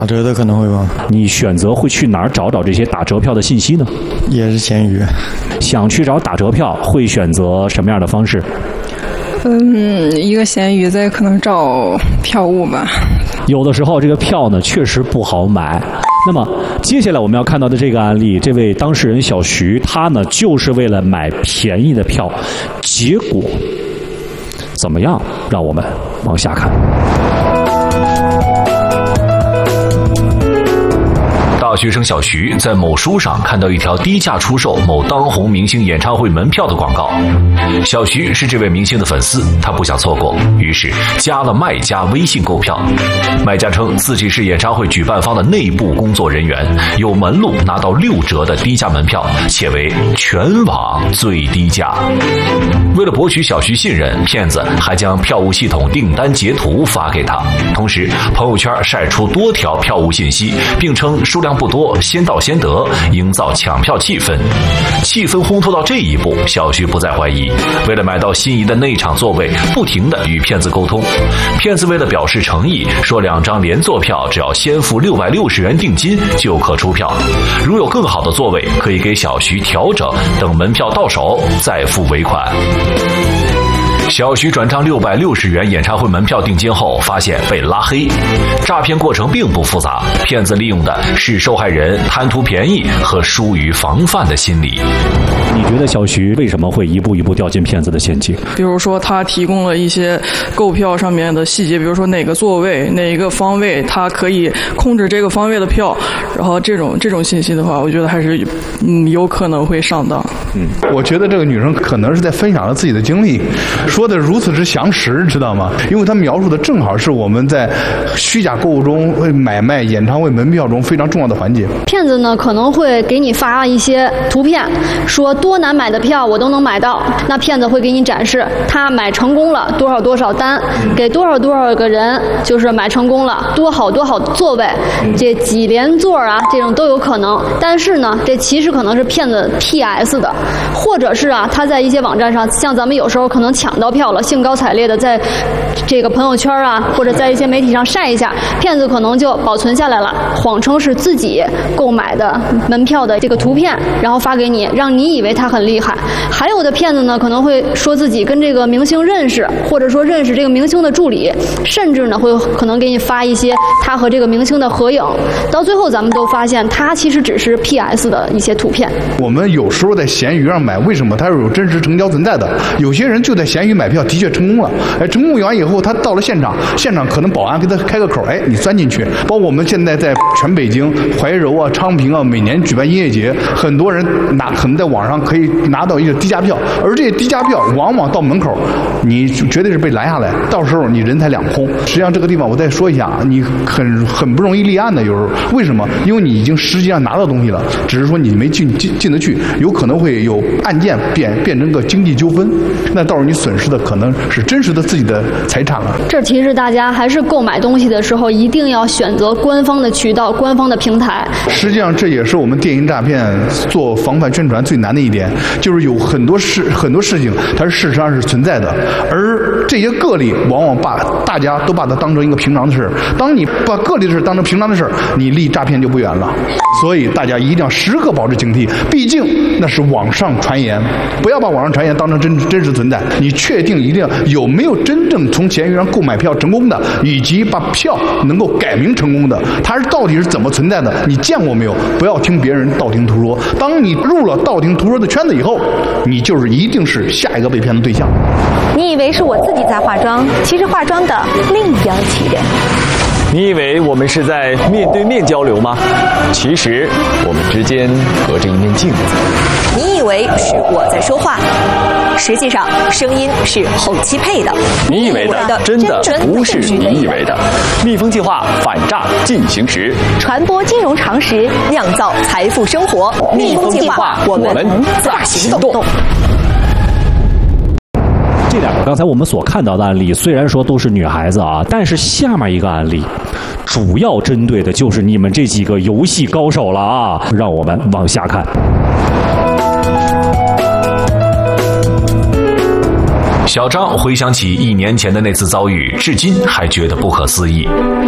打折的可能会吧。 你选择会去哪儿找这些打折票的信息呢？ 也是闲鱼。 想去找打折票，会选择什么样的方式？ 一个闲鱼，再可能找票务吧。 有的时候这个票呢确实不好买。那么接下来我们要看到的这个案例，这位当事人小徐，他呢就是为了买便宜的票，结果怎么样？让我们往下看。 大学生小徐在某书上看到一条低价出售某当红明星演唱会门票的广告。小徐是这位明星的粉丝，他不想错过，于是加了卖家微信购票。卖家称自己是演唱会举办方的内部工作人员，有门路拿到6折的低价门票，且为全网最低价。为了博取小徐信任，骗子还将票务系统订单截图发给他，同时朋友圈晒出多条票务信息，并称数量不多，先到先得，营造抢票气氛。气氛烘托到这一步，小徐不再怀疑，为了买到心仪的内场座位，不停地与骗子沟通。骗子为了表示诚意，说2张连座票只要先付660元定金就可出票，如有更好的座位可以给小徐调整，等门票到手再付尾款。小徐转账660元演唱会门票定金后，发现被拉黑。诈骗过程并不复杂，骗子利用的是受害人贪图便宜和疏于防范的心理。 你觉得小徐为什么会一步一步掉进骗子的陷阱？ 比如说他提供了一些购票上面的细节，比如说哪个座位、哪个方位，他可以控制这个方位的票，然后这种信息的话，我觉得还是有可能会上当。 我觉得这个女生可能是在分享了自己的经历，说的如此之详实，知道吗？因为她描述的正好是我们在虚假购物中买卖演唱会门票中非常重要的环节。 骗子呢可能会给你发一些图片，说多难买的票我都能买到。那骗子会给你展示他买成功了多少多少单，给多少多少个人，就是买成功了多好多好座位，这几连座啊，这种都有可能。但是呢，这其实可能是骗子 PS 的，或者是他在一些网站上，像咱们有时候可能抢到票了，兴高采烈的在这个朋友圈或者在一些媒体上晒一下，骗子可能就保存下来了，谎称是自己购买的门票的这个图片，然后发给你，让你以为他很厉害。还有的骗子呢，可能会说自己跟这个明星认识，或者说认识这个明星的助理，甚至呢会可能给你发一些他和这个明星的合影。到最后咱们都发现，他其实只是 PS 的一些图片。 我们有时候在闲鱼上买，为什么它是有真实成交存在的？有些人就在闲鱼买票，的确成功了。成功完以后，他到了现场可能保安给他开个口，你钻进去。包括我们现在在全北京、怀柔昌平每年举办音乐节，很多人可能在网上可以拿到一个低价票，而这些低价票往往到门口，你绝对是被拦下来，到时候你人财两空。实际上这个地方我再说一下，你很不容易立案的，有时候为什么？因为你已经实际上拿到东西了，只是说你没进得去，有可能会有案件变成个经济纠纷，那到时候你损失的可能是真实的自己的财产了。 这其实大家还是购买东西的时候，一定要选择官方的渠道、官方的平台。实际上这也是我们电信诈骗做防范宣传最难的一点，就是有很多事情它是事实上是存在的，而这些个例往往大家都把它当成一个平常的事。当你把个例的事当成平常的事，你离诈骗就不远了。所以大家一定要时刻保持警惕，毕竟那是网上传言，不要把网上传言当成真实存在。你确定一定有没有真正从闲鱼上购买票成功的，以及把票能够改名成功的，它到底是怎么存在的？你见过没有？不要听别人道听途说。当你入了道听途说的圈子以后，你一定是下一个被骗的对象。 你以为是我自己在化妆，其实化妆的另一边起人。 你以为我们是在面对面交流吗？其实我们之间隔着一面镜子。 你以为是我在说话，实际上声音是后期配的。 你以为的真的不是你以为的。蜜蜂计划反诈进行时， 传播金融常识，酿造财富生活。蜜蜂计划，我们在行动。 这两个刚才我们所看到的案例，虽然说都是女孩子但是下面一个案例主要针对的就是你们这几个游戏高手了让我们往下看。 小张回想起1年前的那次遭遇，至今还觉得不可思议。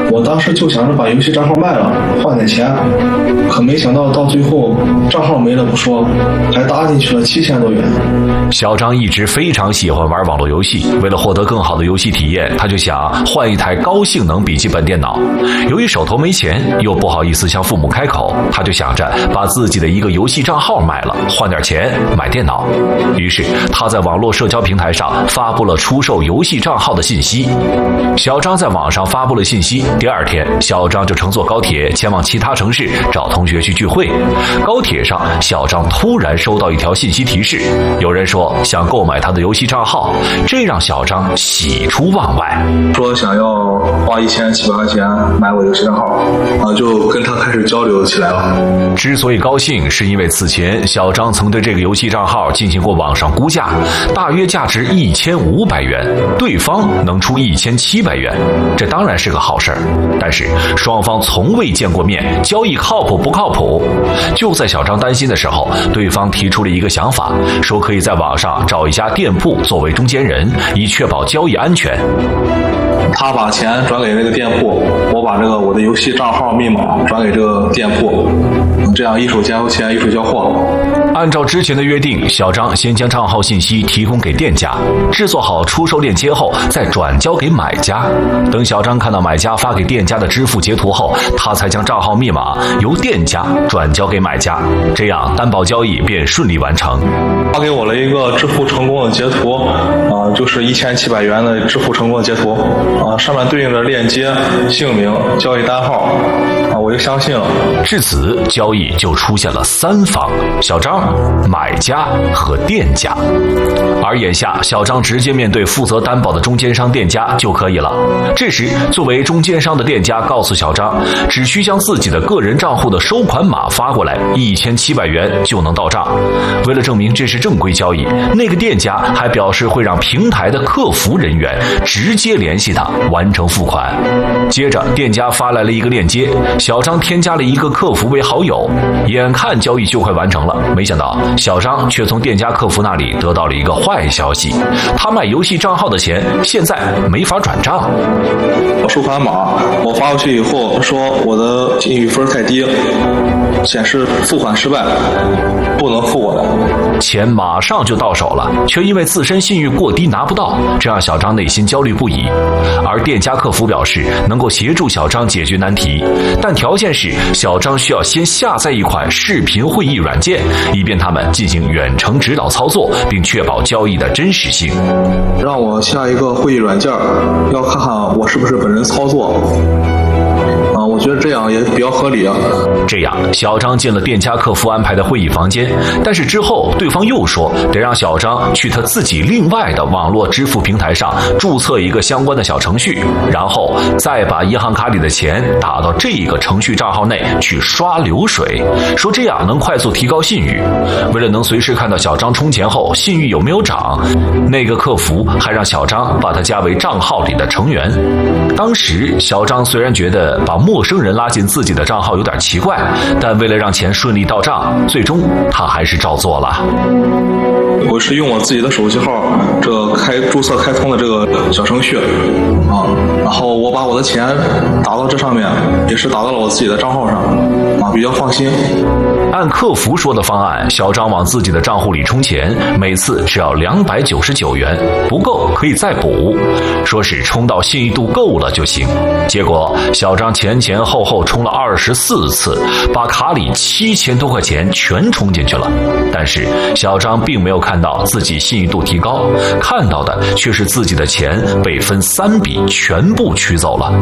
我当时就想着把游戏账号卖了换点钱，可没想到到最后账号没了不说，还搭进去了7000多元。 小张一直非常喜欢玩网络游戏，为了获得更好的游戏体验，他就想换一台高性能笔记本电脑。由于手头没钱，又不好意思向父母开口，他就想着把自己的一个游戏账号卖了，换点钱买电脑。于是他在网络社交平台上发布了出售游戏账号的信息。小张在网上发布了信息，第二天小张就乘坐高铁前往其他城市找同学去聚会。高铁上，小张突然收到一条信息提示，有人说想购买他的游戏账号，这让小张喜出望外， 说想要花1700块钱买我游戏账号，就跟他开始交流起来了。 之所以高兴，是因为此前小张曾对这个游戏账号进行过网上估价，大约价值1500元，对方能出1700元，这当然是个好事儿。但是双方从未见过面，交易靠谱不靠谱？就在小张担心的时候，对方提出了一个想法，说可以在网上找一家店铺作为中间人，以确保交易安全。 他把钱转给那个店铺，我把我的游戏账号密码转给这个店铺，这样一手交钱一手交货。 按照之前的约定，小张先将账号信息提供给店家，制作好出售链接后再转交给买家。等小张看到买家发给店家的支付截图后，他才将账号密码由店家转交给买家，这样担保交易便顺利完成。 发给我了一个支付成功的截图，就是1700元的支付成功的截图，上面对应着链接、姓名、交易单号，我就相信了。 至此，交易就出现了3方：小张、买家和店家。而眼下，小张直接面对负责担保的中间商店家就可以了。这时，作为中间商的店家告诉小张，只需将自己的个人账户的收款码发过来，1700元就能到账。为了证明这是正规交易，那个店家还表示会让平台的客服人员直接联系他完成付款。接着，店家发来了一个链接，小张添加了一个客服为好友，眼看交易就快完成了，没想到小张却从店家客服那里得到了一个坏消息，他卖游戏账号的钱现在没法转账。 收款码我发过去以后，说我的信誉分太低，显示付款失败，不能付我的。 钱马上就到手了，却因为自身信誉过低拿不到，这让小张内心焦虑不已。而店家客服表示能够协助小张解决难题，但条件是小张需要先下载一款视频会议软件，以便他们进行远程指导操作，并确保交易的真实性。 让我下一个会议软件，要看看我是不是本人操作。我觉得这样也比较合理啊。 这样，小张进了店家客服安排的会议房间，但是之后对方又说得让小张去他自己另外的网络支付平台上注册一个相关的小程序，然后再把银行卡里的钱打到这个程序账号内去刷流水，说这样能快速提高信誉。为了能随时看到小张充钱后信誉有没有涨，那个客服还让小张把他加为账号里的成员。当时小张虽然觉得把陌生人拉进自己的账号有点奇怪，但为了让钱顺利到账，最终他还是照做了。 我是用我自己的手机号注册开通的这个小程序然后我把我的钱打到这上面，也是打到了我自己的账号上比较放心。 按客服说的方案，小张往自己的账户里充钱，每次只要299元，不够可以再补，说是充到信誉度够了就行。结果小张前后充了24次，把卡里7000多块钱全充进去了。但是小张并没有看到自己信誉度提高，看到的却是自己的钱被分3笔全部取走了。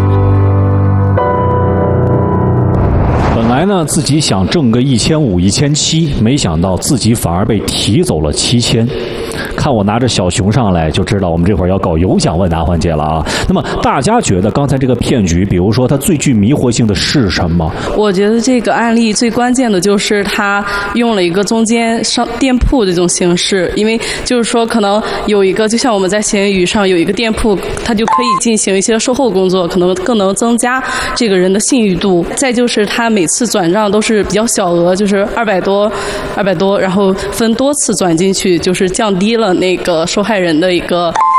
本来呢，自己想挣个1500、1700，没想到自己反而被提走了7000。看我拿着小熊上来，就知道我们这会儿要搞有奖问答环节了啊。那么大家觉得刚才这个骗局，比如说它最具迷惑性的是什么？ 我觉得这个案例最关键的就是他用了一个中间店铺的这种形式，因为就是说可能有一个，就像我们在闲鱼上有一个店铺，它就可以进行一些售后工作，可能更能增加这个人的信誉度。再就是他每次转账都是比较小额，就是200多，然后分多次转进去，就是降低了那个受害人的一个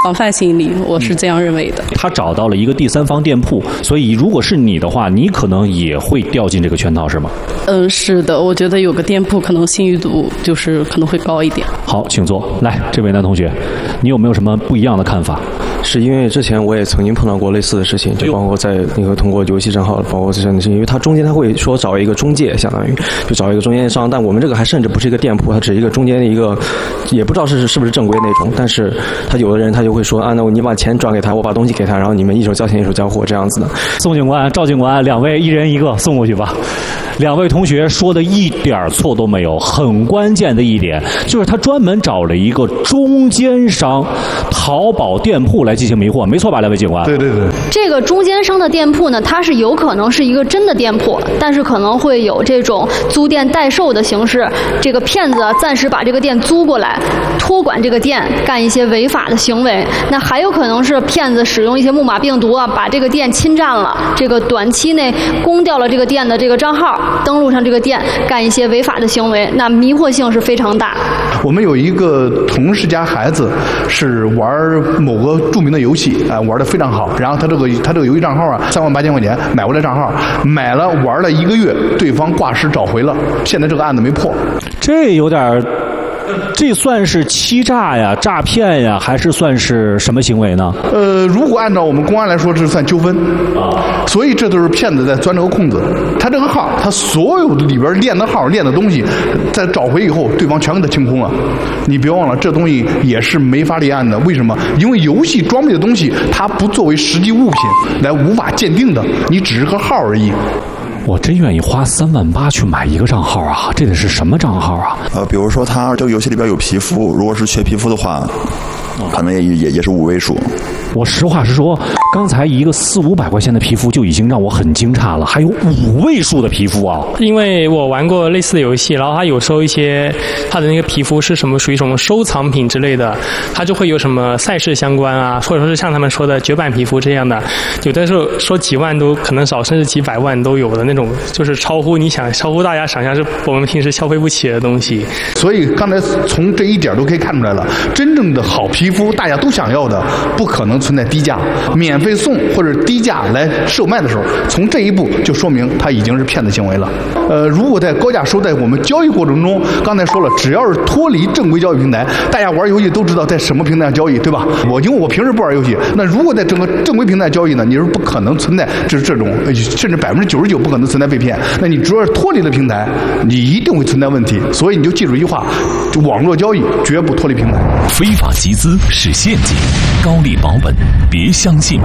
防范心理，我是这样认为的。 他找到了一个第三方店铺，所以如果是你的话，你可能也会掉进这个圈套，是吗？ 是的，我觉得有个店铺可能信誉度就是可能会高一点。 好，请坐。来，这位男同学，你有没有什么不一样的看法？ 是因为之前我也曾经碰到过类似的事情，就包括在那个通过游戏账号，包括这些的事情，因为它中间他会说找一个中介，相当于就找一个中间商，但我们这个还甚至不是一个店铺，它只是一个中间的一个，也不知道是不是正规那种，但是他有的人他就会说啊，那你把钱转给他，我把东西给他，然后你们一手交钱一手交货这样子的。 宋警官、赵警官，两位一人一个送过去吧。两位同学说的一点错都没有，很关键的一点就是他专门找了一个中间商，淘宝店铺来进行迷惑，没错吧，两位警官？ 对对对。 这个中间商的店铺呢，它是有可能是一个真的店铺，但是可能会有这种租店代售的形式，这个骗子暂时把这个店租过来，托管这个店，干一些违法的行为。那还有可能是骗子使用一些木马病毒啊，把这个店侵占了，这个短期内攻掉了这个店的这个账号，登录上这个店，干一些违法的行为，那迷惑性是非常大。 我们有一个同事家孩子是玩某个著名的游戏，玩得非常好，然后他这个游戏账号38000块钱买回来账号，买了玩了1个月，对方挂失找回了，现在这个案子没破。 这有点，这算是欺诈呀、诈骗呀，还是算是什么行为呢？ 如果按照我们公安来说，这算纠纷啊，所以这都是骗子在钻这个空子。他这个号，他所有的里边练的号、练的东西，在找回以后，对方全给他清空了。你别忘了，这东西也是没法立案的。为什么？因为游戏装备的东西，它不作为实际物品来无法鉴定的，你只是个号而已。 我真愿意花38000去买一个账号啊！这得是什么账号啊？ 比如说它这个游戏里边有皮肤，如果是缺皮肤的话，可能也是5位数。 我实话实说，刚才一个400-500块钱的皮肤就已经让我很惊诧了，还有5位数的皮肤啊！ 因为我玩过类似的游戏，然后它有时候一些它的那个皮肤是什么属于什么收藏品之类的，它就会有什么赛事相关啊，或者说是像他们说的绝版皮肤这样的，有的时候说几万都可能少，甚至几百万都有的那种，就是超乎大家想象是我们平时消费不起的东西。 所以刚才从这一点都可以看出来了，真正的好皮肤大家都想要的，不可能存在低价、免费送或者低价来售卖的时候，从这一步就说明它已经是骗子行为了。如果在高价收，在我们交易过程中，刚才说了，只要是脱离正规交易平台，大家玩游戏都知道在什么平台上交易，对吧？因为我平时不玩游戏，那如果在整个正规平台交易呢，你是不可能存在这种，甚至99%不可能存在被骗。那你只要是脱离了平台，你一定会存在问题。所以你就记住一句话：网络交易绝不脱离平台。 非法集资是陷阱，高利保本别相信。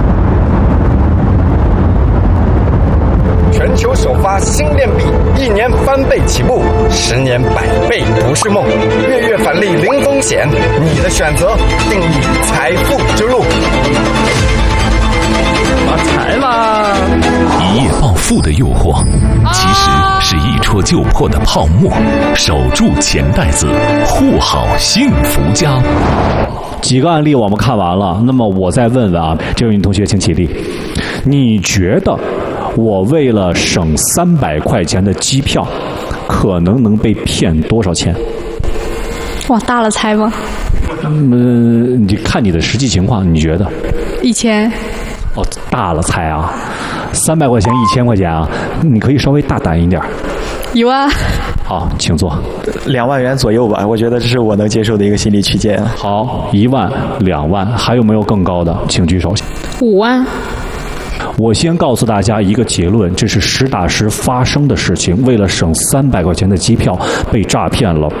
全球首发新链币，1年翻倍起步，10年100倍不是梦，月月返利零风险，你的选择定义财富之路。 发财啦！ 一夜暴富的诱惑，其实是一戳就破的泡沫。守住钱袋子，护好幸福家。 几个案例我们看完了，那么我再问问啊，这位女同学请起立，你觉得我为了省300块钱的机票，可能被骗多少钱？ 哇，大了猜吗？ 你看你的实际情况，你觉得 ？1000。 哦，大了猜啊，300块钱、1000块钱啊，你可以稍微大胆一点。 1万。 好，请坐。 2万元左右吧，我觉得这是我能接受的一个心理区间。 好，1万、2万，还有没有更高的？请举手。 5万。 我先告诉大家一个结论，这是实打实发生的事情。为了省300块钱的机票，被诈骗了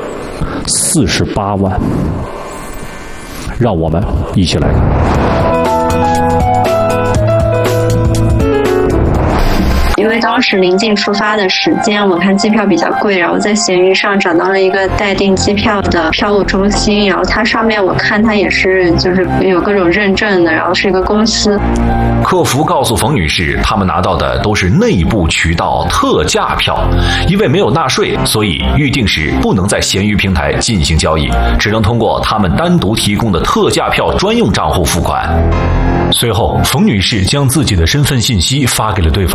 48万。让我们一起来看。 因为当时临近出发的时间，我看机票比较贵，然后在闲鱼上找到了一个待订机票的票务中心，然后它上面我看它也是就是有各种认证的，然后是一个公司。 客服告诉冯女士，他们拿到的都是内部渠道特价票，因为没有纳税，所以预定时不能在闲鱼平台进行交易，只能通过他们单独提供的特价票专用账户付款。随后，冯女士将自己的身份信息发给了对方，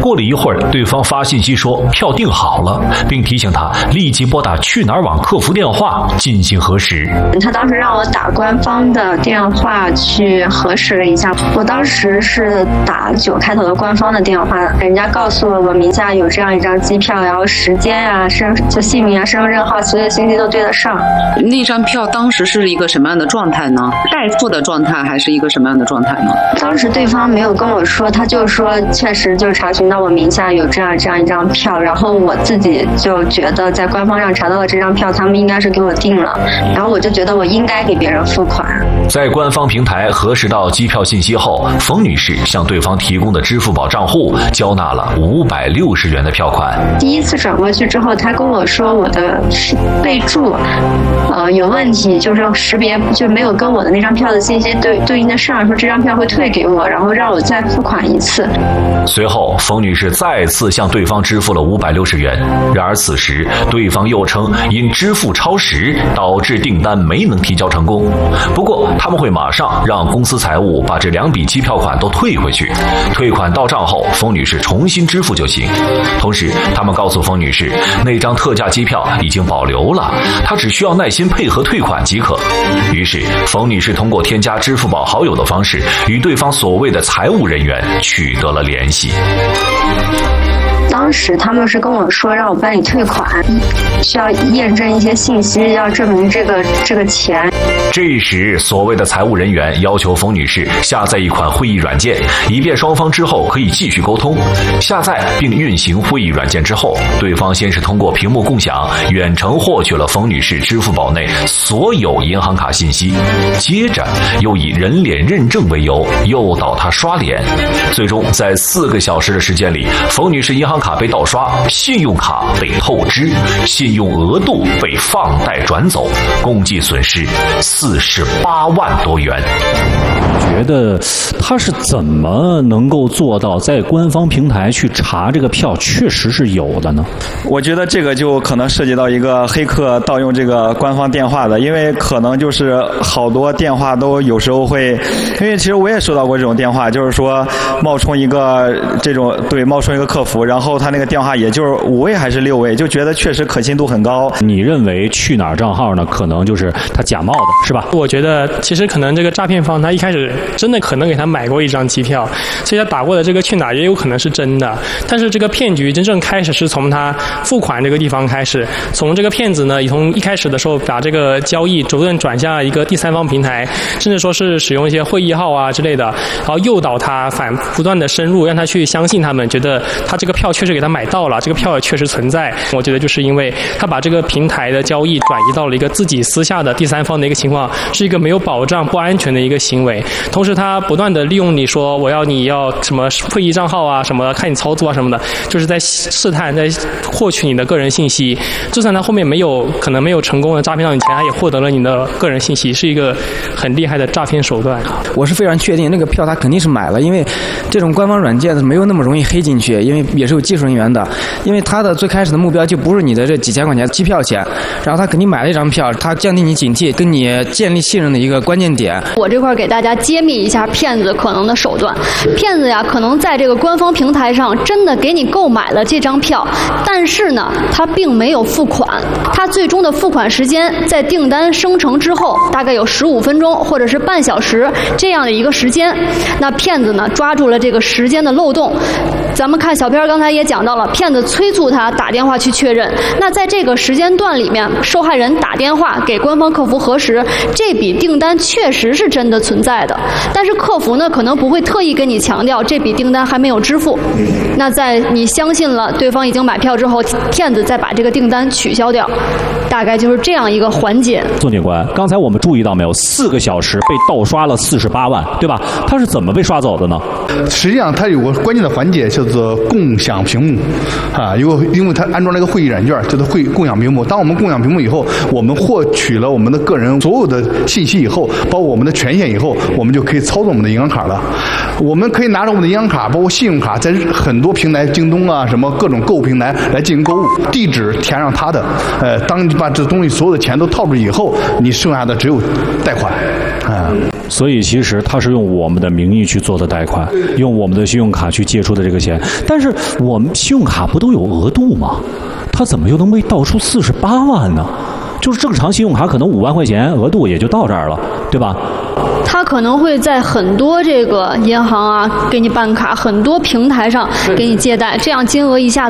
过了一会儿，对方发信息说票订好了，并提醒他立即拨打去哪儿网客服电话进行核实。 他当时让我打官方的电话去核实了一下，我当时是打9开头的官方的电话，人家告诉我名下有这样一张机票，然后时间啊、就姓名啊、身份证号，所有信息都对得上。 那张票当时是一个什么样的状态呢？代付的状态还是一个什么样的状态呢？ 当时对方没有跟我说，他就说确实就查询到我名下有这样一张票，然后我自己就觉得在官方上查到了这张票，他们应该是给我订了，然后我就觉得我应该给别人付款。 在官方平台核实到机票信息后，冯女士向对方提供的支付宝账户交纳了560元的票款。 第一次转过去之后，他跟我说我的备注有问题，就是识别就没有跟我的那张票的信息对应的上，说这张票会退给我，然后让我再付款一次。 随后冯女士再次向对方支付了560元，然而此时对方又称因支付超时导致订单没能提交成功，不过他们会马上让公司财务把这2笔机票款都退回去，退款到账后冯女士重新支付就行。同时他们告诉冯女士，那张特价机票已经保留了，她只需要耐心配合退款即可。于是冯女士通过添加支付宝好友的方式与对方所谓的财务人员取得了联系。 当时他们是跟我说让我办理退款，需要验证一些信息，要证明这个钱。 这时所谓的财务人员要求冯女士下载一款会议软件，以便双方之后可以继续沟通。下载并运行会议软件之后，对方先是通过屏幕共享远程获取了冯女士支付宝内所有银行卡信息，接着又以人脸认证为由诱导她刷脸。最终在4个小时的时间里，冯女士银行卡被盗刷，信用卡被透支，信用额度被放贷转走，共计损失48万多元。 觉得他是怎么能够做到在官方平台去查这个票确实是有的呢？ 我觉得这个就可能涉及到一个黑客盗用这个官方电话的，因为可能就是好多电话都有时候会，因为其实我也收到过这种电话，就是说冒充一个客服，然后他那个电话也就是5位还是6位，就觉得确实可信度很高。 你认为去哪儿账号呢？可能就是他假冒的，是吧？ 我觉得其实可能这个诈骗方他一开始真的可能给他买过一张机票，所以他打过的这个去哪儿也有可能是真的。但是这个骗局真正开始是从他付款这个地方开始，从这个骗子呢，从一开始的时候把这个交易逐渐转向一个第三方平台，甚至说是使用一些会议号啊之类的，然后诱导他不断的深入，让他去相信他们，觉得他这个票确实给他买到了，这个票也确实存在。我觉得就是因为他把这个平台的交易转移到了一个自己私下的第三方的一个情况，是一个没有保障、不安全的一个行为。同时他不断的利用你说你要什么会议账号啊什么，看你操作啊什么的，就是在试探，在获取你的个人信息。就算他后面可能没有成功的诈骗到你钱，他也获得了你的个人信息，是一个很厉害的诈骗手段。 我是非常确定那个票他肯定是买了，因为这种官方软件没有那么容易黑进去，因为也是有技术人员的。因为他的最开始的目标就不是你的这几千块钱机票钱，然后他肯定买了一张票，他降低你警惕，跟你建立信任的一个关键点。 我这块给大家揭秘一下骗子可能的手段。骗子呀，可能在这个官方平台上真的给你购买了这张票，但是呢，他并没有付款。他最终的付款时间在订单生成之后，大概有15分钟或者是半小时这样的一个时间。那骗子呢，抓住了这个时间的漏洞。咱们看小片刚才也讲到了，骗子催促他打电话去确认。那在这个时间段里面，受害人打电话给官方客服核实，这笔订单确实是真的存在的。但是客服呢，可能不会特意跟你强调这笔订单还没有支付。那在你相信了对方已经买票之后，骗子再把这个订单取消掉，大概就是这样一个环节。 宋警官，刚才我们注意到没有，4个小时被盗刷了48万，对吧？他是怎么被刷走的呢？ 实际上它有个关键的环节叫做共享屏幕啊，因为它安装了一个会议软件，叫做共享屏幕。当我们共享屏幕以后，我们获取了我们的个人所有的信息以后，包括我们的权限以后，我们就可以操作我们的银行卡了。我们可以拿着我们的银行卡，包括信用卡，在很多平台，京东啊什么各种购物平台来进行购物，地址填上他的，当你把这东西所有的钱都套出以后，你剩下的只有贷款， 所以其实他是用我们的名义去做的贷款，用我们的信用卡去借出的这个钱。但是我们信用卡不都有额度吗？他怎么又能被盗出48万呢？就是正常信用卡可能5万块钱额度也就到这儿了，对吧？ 他可能会在很多这个银行啊给你办卡，很多平台上给你借贷，这样金额一下子